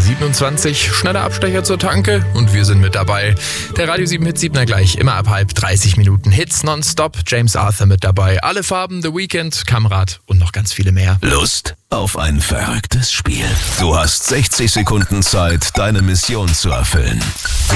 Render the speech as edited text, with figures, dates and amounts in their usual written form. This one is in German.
27, schneller Abstecher zur Tanke und wir sind mit dabei. Der Radio 7 Hit 7er gleich, immer ab halb, 30 Minuten Hits nonstop. James Arthur mit dabei, alle Farben, The Weeknd, Kamerad und noch ganz viele mehr. Lust auf ein verrücktes Spiel? Du hast 60 Sekunden Zeit, deine Mission zu erfüllen.